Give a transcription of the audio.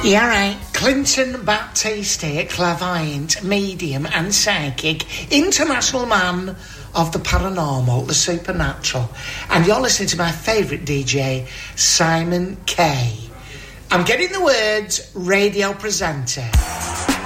Yeah, right. Clinton Baptiste here, clairvoyant, medium and psychic, international man of the paranormal, the supernatural. And you're listening to my favourite DJ, Simon Kay. I'm getting the words radio presenter.